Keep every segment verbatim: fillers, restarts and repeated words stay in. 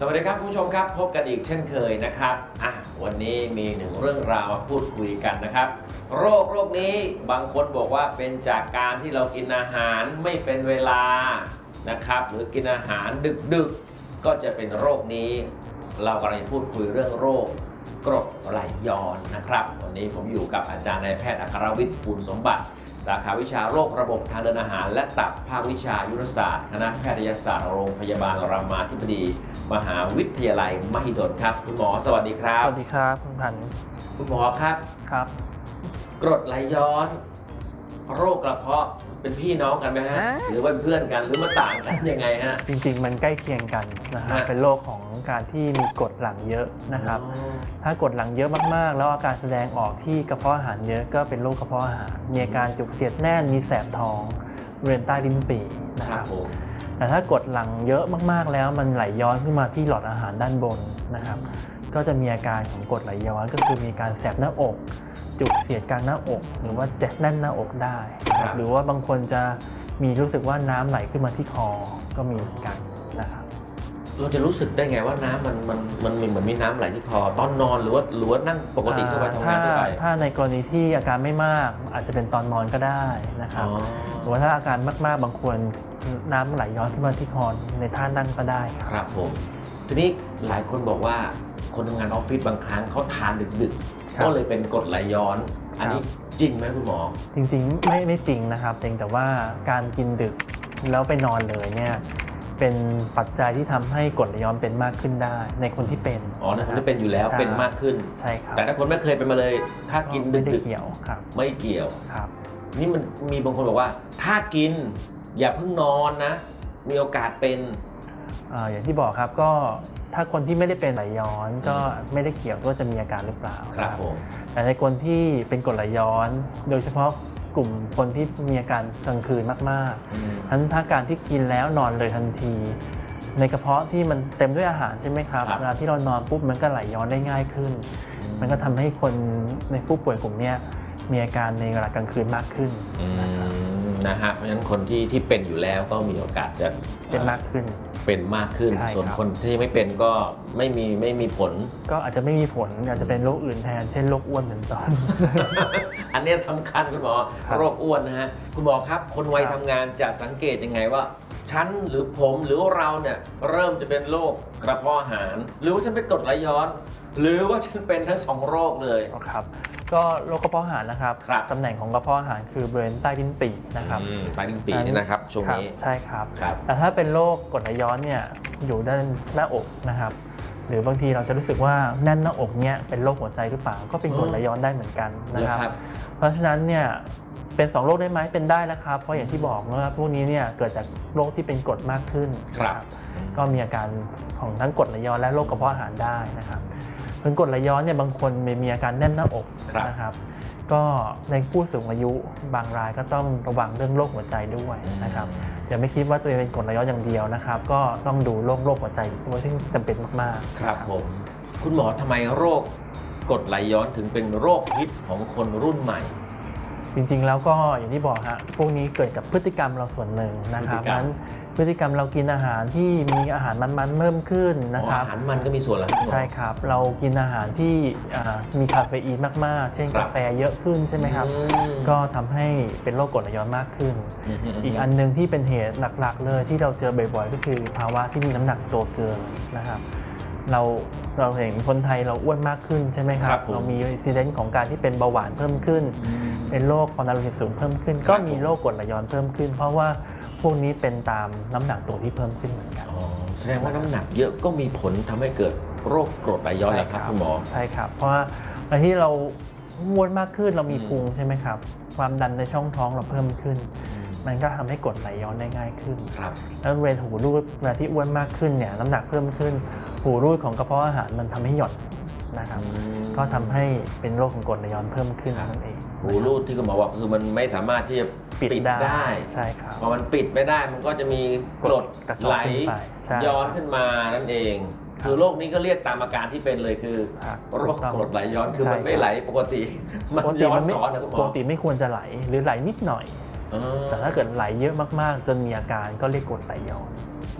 สวัสดีครับคุณผู้ชมครับพบกันอีกเช่นเคยนะครับอ่ะวันนี้มีหนึ่งเรื่องราวมาพูดคุยกันนะครับโรคโรคนี้บางคนบอกว่าเป็นจากการที่เรากินอาหารไม่เป็นเวลานะครับหรือกินอาหารดึกๆก็จะเป็นโรคนี้เรากำลังพูดคุยเรื่องโรคกรดไหลย้อนนะครับวันนี้ผมอยู่กับอาจารย์นายแพทย์อัครวิทย์ภูลสมบัติสาขาวิชาโรคระบบทางเดินอาหารและตับภาควิชายุรศาสตร์คณะแพทยศาสตร์โรงพยาบาลรามาธิบดีมหาวิทยาลัยมหิดลครับคุณหมอสวัสดีครับสวัสดีครับคุณพันธ์คุณหมอครับครับกรดไหลย้อนโรคกระเพาะเป็นพี่น้องกันไหมฮะหรือว่าเพื่อนกันหรือมาต่างกันยังไงฮะจริงๆมันใกล้เคียงกันนะฮะเป็นโรคของการที่มีกรดหลั่งเยอะนะครับถ้ากรดหลั่งเยอะมากๆแล้วอาการแสดงออกที่กระเพาะอาหารเยอะก็เป็นโรคกระเพาะอาหารมีอาการจุกเสียดแน่นมีแสบท้องบริเวณใต้ลิ้นปี่นะครับแต่ถ้ากรดหลั่งเยอะมากๆแล้วมันไหลย้อนขึ้นมาที่หลอดอาหารด้านบนนะครับก็จะมีอาการของกรดไหลย้อนก็คือมีการแสบหน้าอกจุกเสียดกลางหน้าอกหรือว่าเจ็บแน่นหน้าอกได้หรือว่าบางคนจะมีรู้สึกว่าน้ำไหลขึ้นมาที่คอก็มีเหมือนกันนะครับเราจะรู้สึกได้ไงว่าน้ำมันมันมันเหมือนมีน้ำไหลที่คอตอนนอนหรือว่าหรือว่านั่งปกติทั่วไปทำงานทั่วไปถ้าในกรณีที่อาการไม่มากอาจจะเป็นตอนนอนก็ได้นะครับหรือว่าถ้าอาการมากๆบางคนน้ำไหลย้อนขึ้นมาที่คอในท่านั่งก็ได้ครับผมทีนี้หลายคนบอกว่าคนทำงานออฟฟิศบางครั้งเขาทานดึกๆก็เลยเป็นกรดไหลย้อนอันนี้จริงไหมคุณหมอจริงๆไม่ไม่จริงนะครับเพียงแต่ว่าการกินดึกแล้วไปนอนเลยเนี่ยเป็นปัจจัยที่ทำให้กรดไหลย้อนเป็นมากขึ้นได้ในคนที่เป็นอ๋อในคนที่เป็นอยู่แล้วเป็นมากขึ้นใช่ครับแต่ถ้าคนไม่เคยเป็นมาเลยถ้ากินดึกๆไม่เกี่ยวครับไม่เกี่ยวครับนี่มันมีบางคนบอกว่าถ้ากินอย่าเพิ่งนอนนะมีโอกาสเป็นอย่างที่บอกครับก็ถ้าคนที่ไม่ได้เป็นไหลย้อนก็ไม่ได้เกี่ยวก็จะมีอาการหรือเปล่าครับผมแต่ในคนที่เป็นกรดไหลย้อนโดยเฉพาะกลุ่มคนที่มีอาการกลางคืนมากๆทั้งถ้าการที่กินแล้วนอนเลยทันทีในกระเพาะที่มันเต็มด้วยอาหารใช่ไหมครับเวลาที่เรานอนปุ๊บมันก็ไหลย้อนได้ง่ายขึ้นมันก็ทำให้คนในผู้ป่วยกลุ่มนี้มีอาการในเวลากลางคืนมากขึ้นนะฮะเพราะฉะนั้นคนที่ที่เป็นอยู่แล้วก็มีโอกาสจะเป็นมากขึ้นเป็นมากขึ้นส่วนคนที่ไม่เป็นก็ไม่มีไม่มีผลก็อาจจะไม่มีผลอาจจะเป็นโรคอื่นแทนเช่นโรคอ้วนเป็นต้นอันนี้สำคัญคุณหมอโรคอ้วนนะฮะคุณหมอครับคนวัยทำงานจะสังเกตยังไงว่าฉันหรือผมหรือว่าเราเนี่ยเริ่มจะเป็นโรคกระเพาะอาหารหรือว่าฉันเป็นกรดไหลย้อนหรือว่าฉันเป็นทั้งสองโรคเลยครับก็โรคกระเพาะอาหารนะครับตำแหน่งของกระเพาะอาหารคือบริเวณใต้ลิ้นปี่นะครับใต้ลิ้นปี่นี่นะครับช่วงนี้ใช่ครับแต่ถ้าเป็นโรคกรดไหลย้อนเนี่ยอยู่ด้านหน้าอกนะครับหรือบางทีเราจะรู้สึกว่าแน่นหน้าอกเนี่ยเป็นโรคหัวใจหรือเปล่าก็เป็นกรดไหลย้อนได้เหมือนกันนะครับเพราะฉะนั้นเนี่ยเป็นสองโรคได้ไหมเป็นได้นะครับเพราะอย่างที่บอกว่าพวกนี้เนี่ยเกิดจากโรคที่เป็นกรดมากขึ้นก็มีอาการของทั้งกรดไหลย้อนและโรคกระเพาะอาหารได้นะครับเป็นกรดไหลย้อนเนี่ยบางคนมีอาการแน่นหน้าอกนะครับก็ในผู้สูงอายุบางรายก็ต้องระวังเรื่องโรคหัวใจด้วยนะครับอย่าไม่คิดว่าตัวเองเป็นกรดไหลย้อนอย่างเดียวนะครับก็ต้องดูโรคโรคหัวใจด้วยซึ่งจำเป็นมากๆครับผมคุณหมอทำไมโรคกรดไหลย้อนถึงเป็นโรคฮิตของคนรุ่นใหม่จริงๆแล้วก็อย่างที่บอกฮะพวกนี้เกิดกับพฤติกรรมเราส่วนหนึ่งนะครับนั้นพฤติกรรมเรากินอาหารที่มีอาหารมันๆเพิ่มขึ้นนะครับอาหารมันก็มีส่วนแล้วใช่ครับเรากินอาหารที่มีคาเฟอีนมากๆเช่นกาแฟเยอะขึ้นใช่ไหมครับก็ทำให้เป็นโรคกรดไหลย้อนมากขึ้นอีกอันนึงที่เป็นเหตุหลักๆเลยที่เราเจอบ่อยๆก็คือภาวะที่มีน้ำหนักตัวเกินนะครับเราเราเห็นคนไทยเราอ้วนมากขึ้นใช่ไหมครับเรามีอินซิเดนต์ของการที่เป็นเบาหวานเพิ่มขึ้นเป็นโรคความดันโลหิตสูงเพิ่มขึ้นก็มีโรคกรดไหลย้อนเพิ่มขึ้นเพราะว่าพวกนี้เป็นตามน้ำหนักตัวที่เพิ่มขึ้นเหมือนกันแสดงว่าน้ำหนักเยอะก็มีผลทำให้เกิดโรคกรดไหลย้อนแหละครับคุณหมอใช่ครับเพราะว่าในที่เราอ้วนมากขึ้นเรามีพุงใช่ไหมครับความดันในช่องท้องเราเพิ่มขึ้นมันก็ทำให้กรดไหลย้อนได้ง่ายขึ้นแล้วบริเวณหูรูดเวลาที่อ้วนมากขึ้นเนี่ยน้ำหนักเพิ่มขึ้นหูรูดของกระเพาะอาหารมันทำให้หย่อนนะครับก็ทำให้เป็นโรคของกรดไหลย้อนเพิ่มขึ้นนั่นเองหูรูดที่คุณหมอบอกคือมันไม่สามารถที่จะปิดได้ใช่ครับพอมันปิดไม่ได้มันก็จะมีกรดไหลย้อนขึ้นมานั่นเองคือโรคนี้ก็เรียกตามอาการที่เป็นเลยคือโรคกรดไหลย้อนคือมันไม่ไหลปกติมันย้อนซ้อนนะคุณหมอปกติไม่ควรจะไหลหรือไหลนิดหน่อยแต่ถ้าเกิดไหลเยอะมากๆจนมีอาการก็เรียกกรดไหลย้อน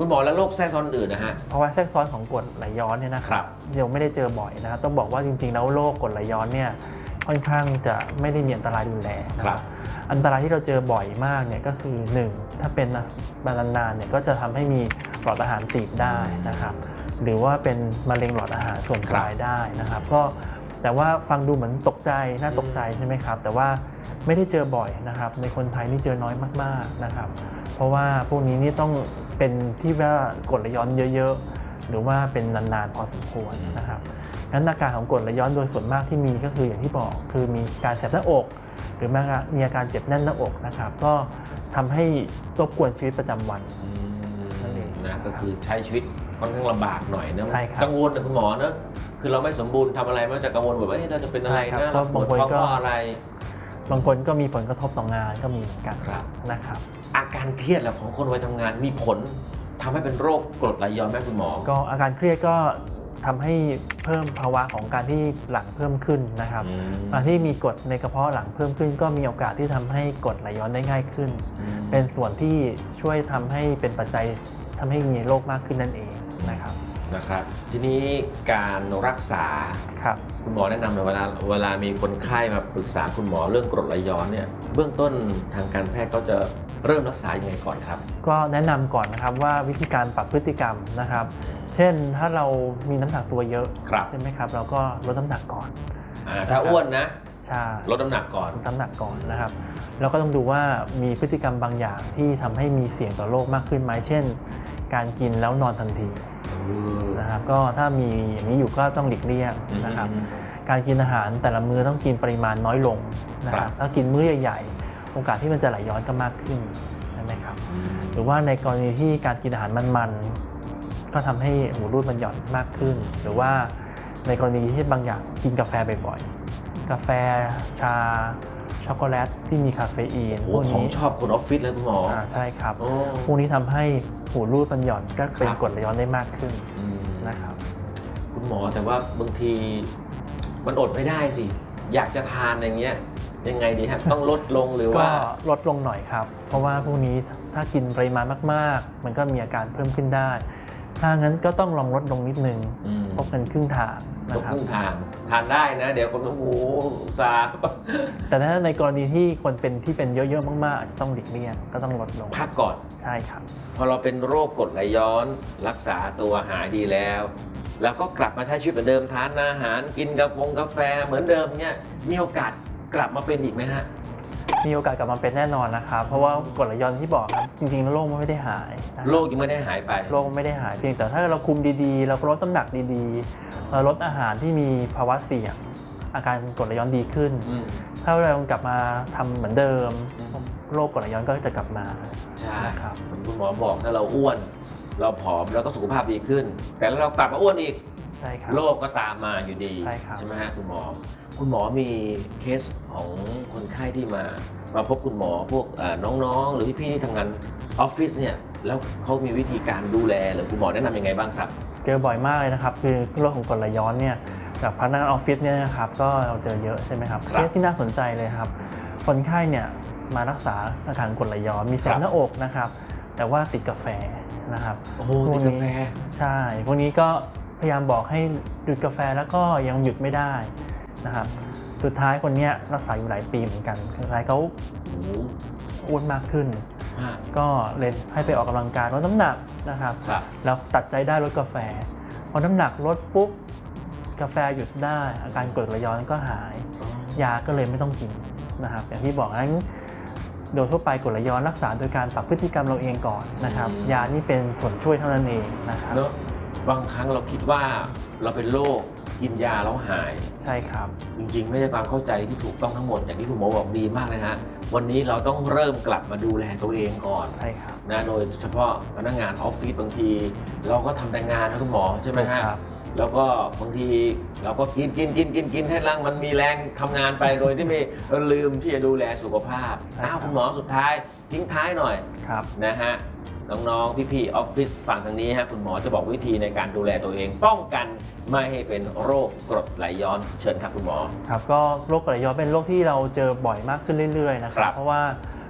คุณหมอแล้วโรคแทรกซ้อนอื่นนะฮะภาวะแทรกซ้อนของกรดไหลย้อนเนี่ยนะครับยังไม่ได้เจอบ่อยนะครับต้องบอกว่าจริงๆแล้วโรคกรดไหลย้อนเนี่ยค่อนข้างจะไม่ได้มีอันตรายรุนแรงนะครับอันตรายที่เราเจอบ่อยมากเนี่ยก็คือหนึ่งถ้าเป็นนานๆเนี่ยก็จะทำให้มีหลอดอาหารตีบได้นะครับหรือว่าเป็นมะเร็งหลอดอาหารส่วนปลายได้นะครับก็แต่ว่าฟังดูเหมือนตกใจน่าตกใจใช่ไหมครับแต่ว่าไม่ได้เจอบ่อยนะครับในคนไทยนี่เจอน้อยมากๆนะครับเพราะว่าพวกนี้นี่ต้องเป็นที่ว่ากรดไหลย้อนเยอะๆหรือว่าเป็นนานๆพอสมควรนะครับงั้นอาการของกรดไหลย้อนโดยส่วนมากที่มีก็คืออย่างที่บอกคือมีการแสบหน้าอกหรือมีอาการเจ็บแน่นหน้าอกนะครับก็ทำให้รบกวนชีวิตประจำวันนั่นเองนะก็คือใช้ชีวิตค่อนข้างลำบากหน่อยนะกังวลนะคุณหมอเนอะคือเราไม่สมบูรณ์ทำอะไรมันจะกังวลแบบว่าเราจะเป็นอะไรนะปวดท้องเพราะอะไรบางคนก็มีผลกระทบต่องานก็มีเหมือนกันนะครับอาการเครียดของคนวัยทำงานมีผลทำให้เป็นโรคกรดไหลย้อนไหมคุณหมอก็อาการเครียดก็ทำให้เพิ่มภาวะของการที่หลั่งเพิ่มขึ้นนะครับการที่มีกรดในกระเพาะหลั่งเพิ่มขึ้นก็มีโอกาสที่ทำให้กรดไหลย้อนได้ง่ายขึ้นเป็นส่วนที่ช่วยทำให้เป็นปัจจัยทำให้มีโรคมากขึ้นนั่นเองนะครับนะครับทีนี้การรักษาครับคุณหมอแนะนำเลยเวลาเวลามีคนไข้มาปรึกษาคุณหมอเรื่องกรดไหลย้อนเนี่ยเบื้องต้นทางการแพทย์ก็จะเริ่มรักษาอย่างไรก่อนครับก็แนะนำก่อนนะครับว่าวิธีการปรับพฤติกรรมนะครับเช่นถ้าเรามีน้ำหนักตัวเยอะใช่ไหมครับเราก็ลดน้ำหนักก่อนถ้าอ้วนนะใช่ลดน้ำหนักก่อนลดน้ำหนักก่อนนะครับแล้วก็ต้องดูว่ามีพฤติกรรมบางอย่างที่ทำให้มีเสี่ยงต่อโรคมากขึ้นไหมเช่นการกินแล้วนอนทันทีนะครับก็ถ้ามีอย่างนี้อยู่ก็ต้องหลีกเลี่ยงนะครับการกินอาหารแต่ละมื้อต้องกินปริมาณน้อยลงนะครับถ้ากินมื้อใหญ่ๆโอกาสที่มันจะไหลย้อนก็มากขึ้นใช่ไหมครับหรือว่าในกรณีที่การกินอาหารมันๆก็ทำให้หูรูดมันหย่อนมากขึ้นหรือว่าในกรณีที่บางอย่างกินกาแฟบ่อยๆกาแฟชาช็อกโกแลตที่มีคาเฟอีนพวกนี้ชอบคนออฟฟิศเลยคุณหมอใช่ครับพวกนี้ทำให้หูรูดมันหย่อนก็เป็นกรดไหลย้อนได้มากขึ้นนะครับคุณหมอแต่ว่าบางทีมันอดไม่ได้สิอยากจะทานอย่างเงี้ยยังไงดีฮะต้องลดลงหรือว่าลดลงหน่อยครับเพราะว่าพวกนี้ถ้ากินปริมาณมากๆมันก็มีอาการเพิ่มขึ้นได้ถ้างั้นก็ต้องลองลดลงนิดนึงพบกันครึ่งทางนะครับครึ่งทางทานได้นะเดี๋ยวคนต้องโอ้ซาแต่ถ้าในกรณีที่คนเป็นที่เป็นเยอะๆมากๆต้องหลีกเลี่ยงก็ต้องลดลงพักก่อนใช่ครับพอเราเป็นโรคกรดไหลย้อนรักษาตัวหายดีแล้วแล้วก็กลับมาใช้ชีวิตเหมือนเดิมทานอาหารกินกาแฟกาแฟเหมือนเดิมเนี่ยมีโอกาสกลับมาเป็นอีกไหมฮะมีโอกาสกลับมาเป็นแน่นอนนะครับเพราะว่ากรดไหลย้อนที่บอกครับจริงๆแล้วโรคมันไม่ได้หายโรคยังไม่ได้หายไปโรคไม่ได้หายเพียงแต่ถ้าเราคุมดีๆเราลดน้ำหนักดีๆเราลดอาหารที่มีภาวะเสี่ยงอาการกรดไหลย้อนดีขึ้นถ้าเรากลับมาทำเหมือนเดิมโรคกรดไหลย้อนก็จะกลับมาใช่ครับคุณหมอบอกถ้าเราอ้วนเราผอมแล้วก็สุขภาพดีขึ้นแต่เรากลับมาอ้วนอีกโรคก็ตามมาอยู่ดีใช่ไหมฮะคุณหมอคุณหมอมีเคสของคนไข้ที่มามาพบคุณหมอพวกน้องๆหรือพี่ๆที่ทำงานออฟฟิศเนี่ยแล้วเขามีวิธีการดูแลหรือคุณหมอแนะนำยังไงบ้างครับเจอบ่อยมากเลยนะครับคือโรคของกรดไหลย้อนเนี่ยกับพนักงานออฟฟิศเนี่ยนะครับก็เราเจอเยอะใช่ไหมครับเคสที่น่าสนใจเลยครับคนไข้เนี่ยมารักษาอาการกรดไหลย้อนมีแสบหน้าอกนะครับแต่ว่าติดกาแฟนะครับโอ้โหติดกาแฟใช่พวกนี้ก็พยายามบอกให้หยุดกาแฟแล้วก็ยังหยุดไม่ได้นะครับสุดท้ายคนนี้รักษาอยู่หลายปีเหมือนกันสุดท้ายเขาอ้วนมากขึ้นก็เลยให้ไปออกกำลังกายลดน้ำหนักนะครับแล้วตัดใจได้ลดกาแฟพอน้ำหนักลดปุ๊บกาแฟหยุดได้อาการกรดไหลย้อนก็หายยาก็เลยไม่ต้องกินนะครับอย่างที่บอกนั้นโดยทั่วไปกรดไหลย้อนรักษาโดยการปรับพฤติกรรมเราเองก่อนนะครับยานี่เป็นส่วนช่วยเท่านั้นเองนะครับบางครั้งเราคิดว่าเราเป็นโรคกินยาแล้วหายใช่ครับจริงๆไม่ใช่ความเข้าใจที่ถูกต้องทั้งหมดอย่างที่คุณหมอบอกดีมากเลยฮะวันนี้เราต้องเริ่มกลับมาดูแลตัวเองก่อนใช่ครับนะโดยเฉพาะพนักงานออฟฟิศบางทีเราก็ทำแต่งานนะคุณหมอใช่ไหมฮะแล้วก็บางทีเราก็กินกินกินกินกินให้ร่างมันมีแรงทำงานไปโดยที่ไม่ลืมที่จะดูแลสุขภาพอ้าวคุณหมอสุดท้ายทิ้งท้ายหน่อยนะฮะน้องๆพี่ๆออฟฟิศฝั่งทางนี้ฮะคุณหมอจะบอกวิธีในการดูแลตัวเองป้องกันไม่ให้เป็นโรคกรดไหลย้อนเชิญครับคุณหมอครับก็โรคกรดไหลย้อนเป็นโรคที่เราเจอบ่อยมากขึ้นเรื่อยๆนะครับเพราะว่า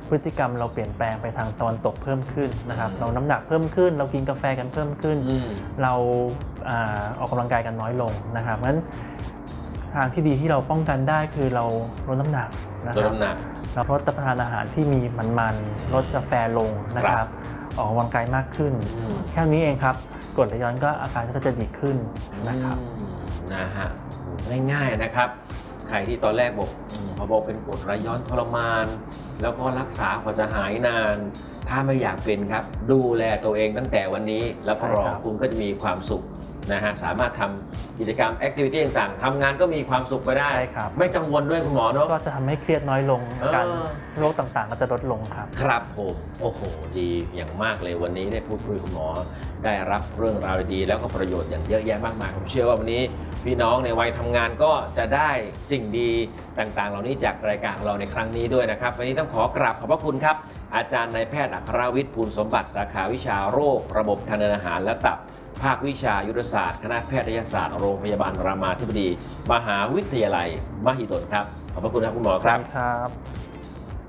พฤติกรรมเราเปลี่ยนแปลงไปทางตะวันตกเพิ่มขึ้นนะครับเราน้ำหนักเพิ่มขึ้นเรากินกาแฟกันเพิ่มขึ้นเราอ่าออกกำลังกายกันน้อยลงนะครับงั้นทางที่ดีที่เราป้องกันได้คือเราลดน้ำหนักนะคลดรับน้ำหนักเราลดรับประทานอาหารที่มีมันๆลดกาแฟลงนะครับออกกำลังกายมากขึ้นแค่นี้เองครับกรดไหลย้อนก็อาการก็จะดีขึ้นนะครับนะฮะง่ายๆนะครับใครที่ตอนแรกบอกพอบอกเป็นกรดไหลย้อนทรมานแล้วก็รักษากว่าจะหายนานถ้าไม่อยากเป็นครับดูแลตัวเองตั้งแต่วันนี้แล้วรองคุณก็จะมีความสุขนะฮะสามารถทำกิจกรรมแอคทิวิตี้ต่างๆทำงานก็มีความสุขไปได้ไม่กังวลด้วยคุณหมอเนาะก็จะทำให้เครียดน้อยลงการโรคต่างๆก็จะลดลงครับครับผมโอ้โหดีอย่างมากเลยวันนี้ได้พูดคุยคุณหมอได้รับเรื่องราวดีแล้วก็ประโยชน์อย่างเยอะแยะมากมายผมเชื่อว่าวันนี้พี่น้องในวัยทำงานก็จะได้สิ่งดีต่างๆเหล่านี้จากรายการของเราในครั้งนี้ด้วยนะครับวันนี้ต้องขอกราบขอบพระคุณครับอาจารย์นายแพทย์อัครวิทย์ภูลสมบัติสาขาวิชาโรคระบบทางเดินอาหารและตับภาควิชายุทธศาสตร์คณะแพทยศาสตร์โรงพยาบาลรามาธิบดีมหาวิทยาลัยมหิดลครับขอบพระคุณครับคุณหมอครับครับ